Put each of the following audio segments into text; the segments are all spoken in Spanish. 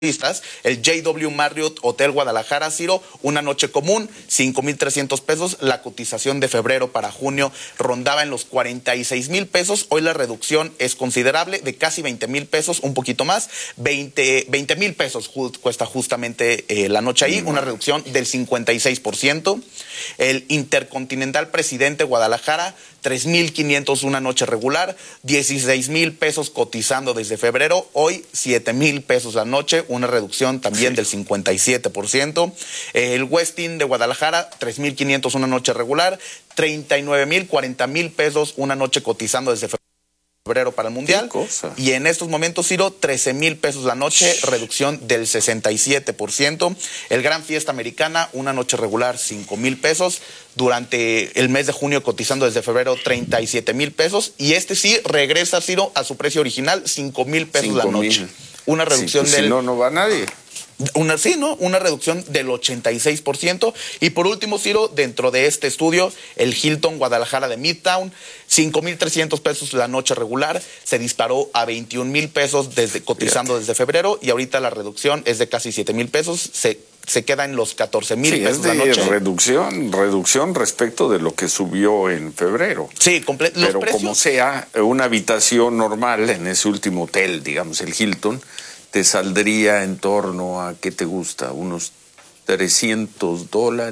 El JW Marriott Hotel Guadalajara, Ciro, una noche común, 5,300 pesos. La cotización de febrero para junio rondaba en los 46,000 pesos. Hoy la reducción es considerable, de casi 20,000 pesos, un poquito más. 20,000 pesos cuesta justamente la noche ahí, una reducción del 56%. El Intercontinental Presidente Guadalajara, 3,500 una noche regular, 16,000 pesos cotizando desde febrero, hoy 7,000 pesos la noche, una reducción también del 57%. El Westin de Guadalajara, 3,500 una noche regular, 39,000, 40,000 pesos una noche cotizando desde febrero para el Mundial. Y en estos momentos, Ciro, 13,000 pesos la noche, reducción del 67%. El Gran Fiesta Americana, una noche regular, 5,000 pesos. Durante el mes de junio, cotizando desde febrero, 37,000 pesos. Y este sí regresa, Ciro, a su precio original, 5,000 pesos la noche. Una reducción del... Si no va nadie. Una reducción del 86%. Y por último, Ciro, dentro de este estudio, el Hilton Guadalajara de Midtown, 5,300 pesos la noche regular, se disparó a 21,000 pesos cotizando desde febrero, y ahorita la reducción es de casi 7,000 pesos, se queda en los 14,000 pesos la noche. Reducción respecto de lo que subió en febrero. Sí, pero como sea, una habitación normal en ese último hotel, digamos el Hilton, te saldría en torno a, ¿qué te gusta? Unos $300,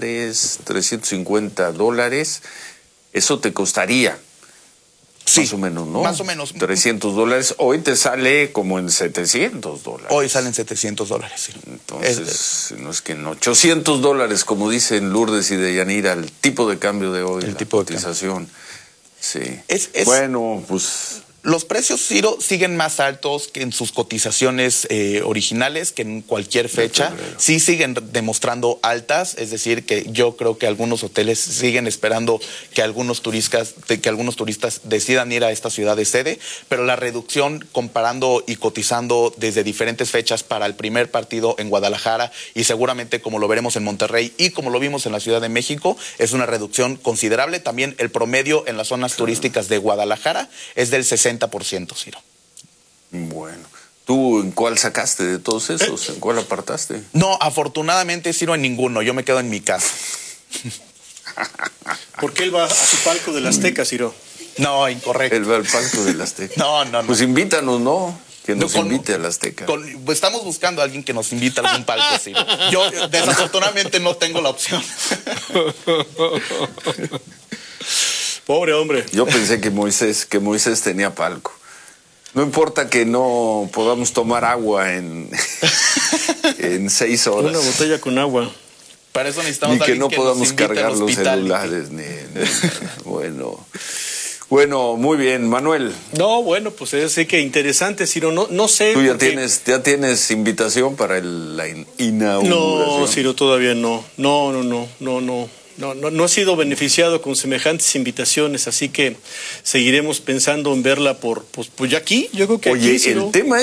$350. Eso te costaría. Sí, más o menos, ¿no? Más o menos. $300. Hoy te sale como en $700. Hoy salen $700, sí. Entonces, no es que en $800, como dicen Lourdes y Deyanira, el tipo de cambio de hoy, el la tipo cotización. Sí. Bueno, pues... Los precios, Ciro, siguen más altos que en sus cotizaciones originales, que en cualquier fecha. Sí siguen demostrando altas, es decir, que yo creo que algunos hoteles siguen esperando que algunos turistas decidan ir a esta ciudad de sede, pero la reducción comparando y cotizando desde diferentes fechas para el primer partido en Guadalajara, y seguramente como lo veremos en Monterrey y como lo vimos en la Ciudad de México, es una reducción considerable. También el promedio en las zonas turísticas de Guadalajara es del 60%, Ciro. Bueno, ¿tú en cuál sacaste de todos esos? ¿En cuál apartaste? No, afortunadamente, Ciro, en ninguno. Yo me quedo en mi casa. ¿Por qué él va a su palco del Azteca, Ciro? No, incorrecto. Él va al palco del Azteca. No. Pues invítanos, ¿no? Que nos invite al Azteca. Estamos buscando a alguien que nos invite a algún palco, Ciro. Yo, desafortunadamente, no tengo la opción. Pobre hombre. Yo pensé que Moisés tenía palco. No importa que no podamos tomar agua en 6 horas. Una botella con agua. Para eso necesitamos ni que no podamos cargar los celulares. Bueno, muy bien, Manuel. No, bueno, pues sí que interesante, Ciro. No sé. ¿Tú ya tienes invitación para la inauguración? No, Ciro, todavía no. No he sido beneficiado con semejantes invitaciones, así que seguiremos pensando en verla por ya aquí. Yo creo que oye, aquí, el tema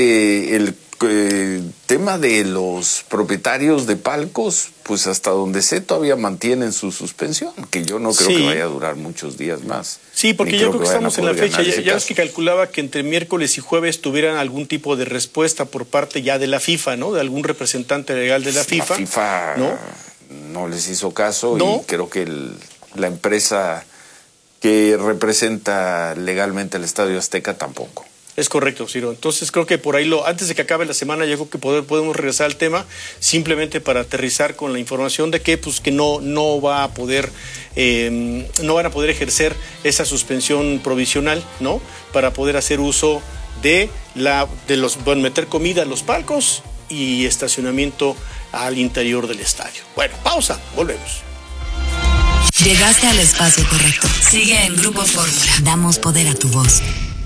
tema de los propietarios de palcos, pues hasta donde sé todavía mantienen su suspensión, que yo no creo que vaya a durar muchos días más. Sí, porque yo creo que estamos en la fecha. Ya ves que calculaba que entre miércoles y jueves tuvieran algún tipo de respuesta por parte ya de la FIFA, ¿no? De algún representante legal de la FIFA. La FIFA no les hizo caso, y creo que la empresa que representa legalmente el Estadio Azteca tampoco. Es correcto, Ciro. Entonces creo que por ahí antes de que acabe la semana, yo creo que podemos regresar al tema, simplemente para aterrizar con la información de que no van a poder ejercer esa suspensión provisional, ¿no? Para poder hacer uso meter comida en los palcos y estacionamiento al interior del estadio. Bueno, pausa, volvemos. Llegaste al espacio correcto. Sigue en Grupo Fórmula. Damos poder a tu voz.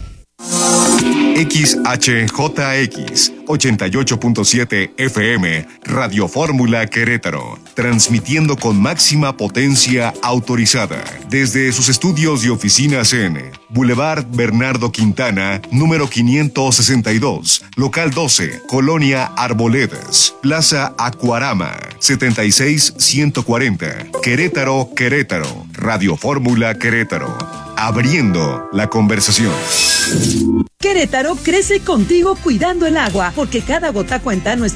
XHJX 88.7 FM, Radio Fórmula Querétaro, transmitiendo con máxima potencia autorizada desde sus estudios y oficinas en Boulevard Bernardo Quintana, número 562, local 12, Colonia Arboledas, Plaza Acuarama, 76140, Querétaro, Radio Fórmula Querétaro, abriendo la conversación. Querétaro crece contigo cuidando el agua, porque cada gota cuenta.